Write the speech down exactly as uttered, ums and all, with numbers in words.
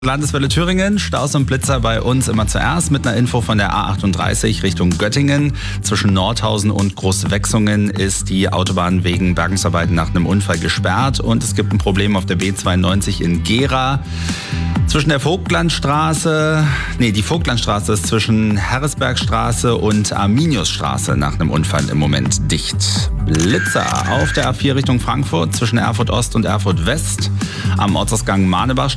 Landeswelle Thüringen, Staus und Blitzer bei uns immer zuerst mit einer Info von der A achtunddreißig Richtung Göttingen. Zwischen Nordhausen und Großwechsungen ist die Autobahn wegen Bergungsarbeiten nach einem Unfall gesperrt und es gibt ein Problem auf der B zweiundneunzig in Gera. Zwischen der Vogtlandstraße, nee, die Vogtlandstraße ist zwischen Harrisbergstraße und Arminiusstraße nach einem Unfall im Moment dicht. Blitzer auf der A vier Richtung Frankfurt zwischen Erfurt Ost und Erfurt West. Am Ortsausgang Manebach